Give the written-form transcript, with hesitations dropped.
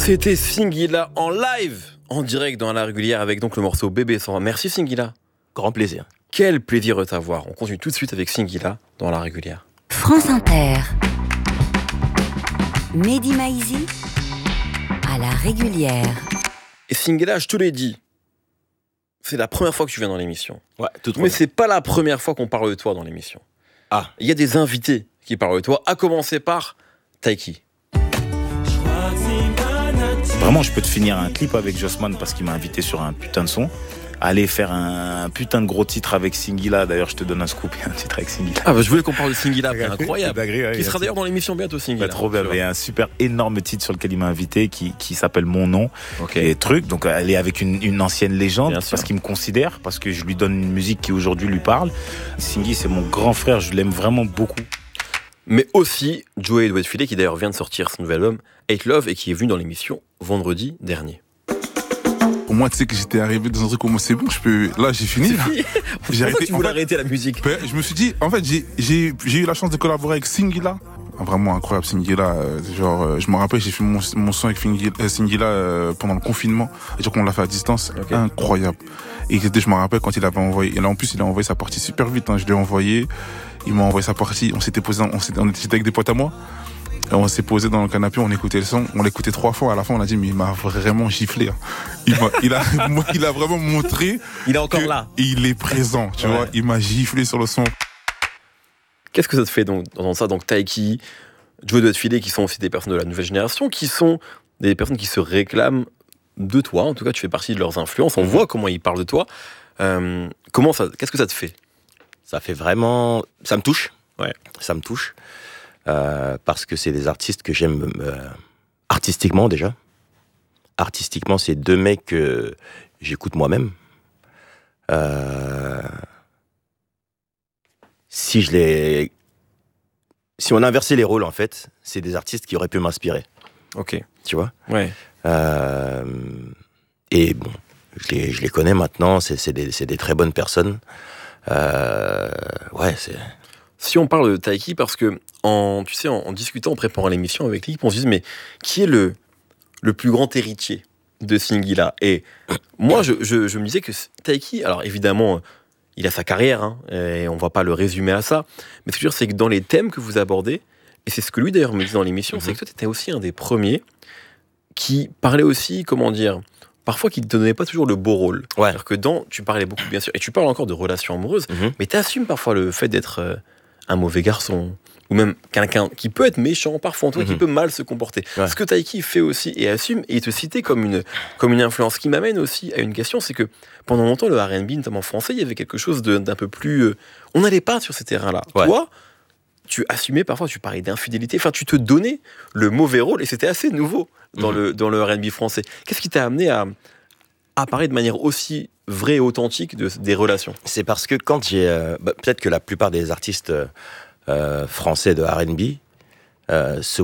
C'était Singila en live, en direct dans La Régulière avec donc le morceau Bébé sans. Merci Singila. Grand plaisir. Quel plaisir de t'avoir. On continue tout de suite avec Singila dans La Régulière. France Inter. Mehdi Maizi à La Régulière. Et Singila, je te l'ai dit, c'est la première fois que tu viens dans l'émission. Ouais, tout Mais c'est pas la première fois qu'on parle de toi dans l'émission. Ah. Il y a des invités qui parlent de toi, à commencer par Taiki. Vraiment, je peux te finir un clip avec Jossman parce qu'il m'a invité sur un putain de son. Aller faire un putain de gros titre avec Singila. D'ailleurs, je te donne un scoop, un titre avec Singila. Ah bah je voulais qu'on parle de Singila, incroyable. Ouais, Qui sera d'ailleurs dans l'émission bientôt, Singila. Trop bien. Il y a un super énorme titre sur lequel il m'a invité qui s'appelle Mon Nom. Okay. Et truc. Donc, elle est avec une ancienne légende Bien parce sûr. qu'il me considère, parce que je lui donne une musique qui aujourd'hui lui parle. Singy, c'est mon grand frère. Je l'aime vraiment beaucoup. Mais aussi Joey Doit Filer, qui d'ailleurs vient de sortir son nouvel album Hate Love et qui est venu dans l'émission vendredi dernier. Pour moi, tu sais que j'étais arrivé dans un truc où moi, c'est bon, là, j'ai fini. Là. J'ai arrêté. Tu voulais arrêter la musique. Ben, je me suis dit, en fait, j'ai eu la chance de collaborer avec Singila. Vraiment incroyable, Singila. Je me rappelle, j'ai fait mon son avec Singila pendant le confinement. C'est-à-dire qu'on l'a fait à distance. Okay. Incroyable. Et je me rappelle quand il avait envoyé. Et là, en plus, il a envoyé sa partie super vite. Je l'ai envoyé. Il m'a envoyé sa partie. On s'était posé, on était avec des potes à moi. Et on s'est posé dans le canapé, on écoutait le son, on l'écoutait 3 fois. À la fin, on a dit, mais il m'a vraiment giflé. Il a vraiment montré. Il est encore là. Il est présent, tu vois. Il m'a giflé sur le son. Qu'est-ce que ça te fait donc d'entendre ça? Donc Taiki, Joey Doit Filer, qui sont aussi des personnes de la nouvelle génération, qui sont des personnes qui se réclament de toi. En tout cas, tu fais partie de leurs influences. On voit comment ils parlent de toi. Qu'est-ce que ça te fait? Ça fait vraiment... Ça me touche. Ouais. Ça me touche. Parce que c'est des artistes que j'aime artistiquement déjà. Artistiquement, c'est 2 mecs que j'écoute moi-même. Si on inversait les rôles, en fait, c'est des artistes qui auraient pu m'inspirer. Ok. Tu vois? Ouais. Et bon, je les connais maintenant, c'est des très bonnes personnes. Ouais, c'est... Si on parle de Taiki, parce que en discutant, en préparant l'émission avec l'équipe, on se dit, mais qui est le plus grand héritier de Singila? Et moi, je me disais que Taiki, alors évidemment, il a sa carrière, et on va pas le résumer à ça, mais ce que je veux dire, c'est que dans les thèmes que vous abordez, et c'est ce que lui d'ailleurs me dit dans l'émission, c'est que toi, tu étais aussi un des premiers qui parlait aussi, parfois qui ne te donnait pas toujours le beau rôle. Ouais. C'est-à-dire que tu parlais beaucoup, bien sûr, et tu parles encore de relations amoureuses, mais tu assumes parfois le fait d'être un mauvais garçon, ou même quelqu'un qui peut être méchant parfois, en tout cas qui peut mal se comporter. Ouais. Ce que Taiki fait aussi et assume, et te citait comme une influence, qui m'amène aussi à une question, c'est que pendant longtemps, le R&B, notamment français, il y avait quelque chose d'un peu plus... on n'allait pas sur ces terrains-là. Ouais. Toi, tu assumais parfois, tu parlais d'infidélité, enfin tu te donnais le mauvais rôle, et c'était assez nouveau dans le R&B français. Qu'est-ce qui t'a amené à parler de manière aussi vraie et authentique des relations? C'est parce que quand peut-être que la plupart des artistes français de R&B se